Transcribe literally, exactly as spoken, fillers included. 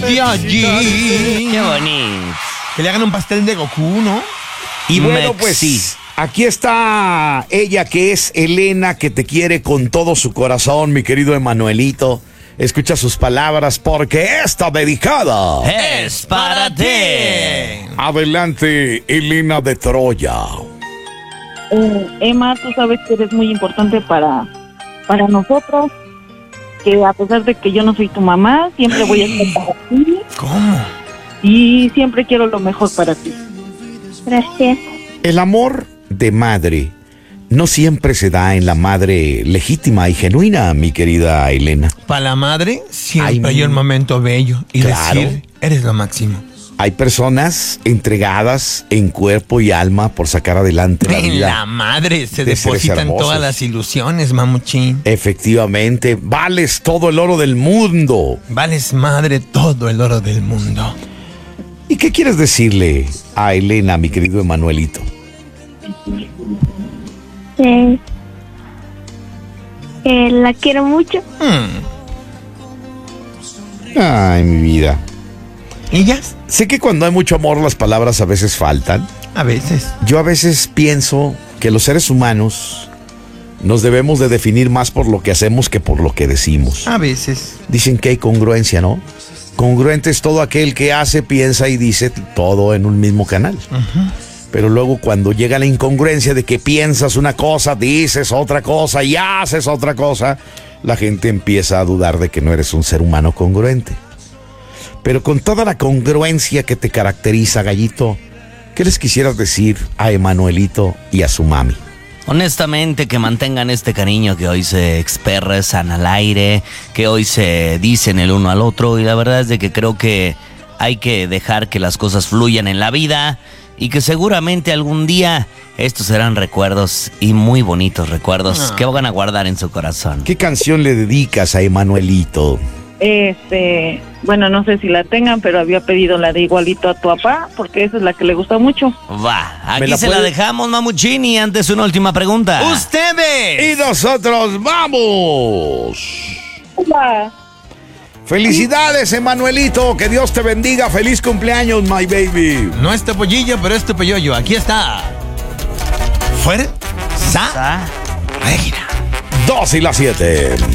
allí. Qué bonito. Que le hagan un pastel de Goku, ¿no? Y bueno, Mexi. pues aquí está ella que es Elena, que te quiere con todo su corazón, mi querido Emanuelito. Escucha sus palabras porque está dedicada. Es para ti. Adelante, Elena de Troya. Eh, Emma, tú sabes que eres muy importante para, para nosotros, que a pesar de que yo no soy tu mamá, siempre voy a estar para ti ¿Cómo? y siempre quiero lo mejor para ti. Gracias. El amor de madre no siempre se da en la madre legítima y genuina, mi querida Elena. Para la madre, siempre Ay, hay un momento bello y claro. decir, eres lo máximo. Hay personas entregadas en cuerpo y alma por sacar adelante la En vida. la madre se de seres depositan hermosos. todas las ilusiones, mamuchín. Efectivamente, vales todo el oro del mundo. Vales madre todo el oro del mundo. ¿Y qué quieres decirle a Elena, mi querido Emanuelito? Eh, eh, la quiero mucho. Hmm. Ay, mi vida. ¿Y ya? Sé que cuando hay mucho amor las palabras a veces faltan. A veces. Yo a veces pienso que los seres humanos nos debemos de definir más por lo que hacemos que por lo que decimos. A veces. Dicen que hay congruencia, ¿no? Congruente es todo aquel que hace, piensa y dice todo en un mismo canal. Uh-huh. Pero luego cuando llega la incongruencia de que piensas una cosa, dices otra cosa y haces otra cosa, la gente empieza a dudar de que no eres un ser humano congruente. Pero con toda la congruencia que te caracteriza, Gallito, ¿qué les quisieras decir a Emanuelito y a su mami? Honestamente, que mantengan este cariño que hoy se expresan al aire, que hoy se dicen el uno al otro, y la verdad es de que creo que hay que dejar que las cosas fluyan en la vida y que seguramente algún día estos serán recuerdos y muy bonitos recuerdos Ah. que van a guardar en su corazón. ¿Qué canción le dedicas a Emanuelito? Este, bueno, no sé si la tengan, pero había pedido la de Igualito a tu papá, porque esa es la que le gusta mucho. Va, ¿Me aquí la se puede- la dejamos, Mamuchini, antes una última pregunta. ¡Ustedes! Y nosotros vamos. Hola. Felicidades, Emanuelito, que Dios te bendiga, feliz cumpleaños, my baby. No este pollillo, pero este peyoyo. Aquí está. Fuera. Sa. Ah. Reina. Dos y las siete.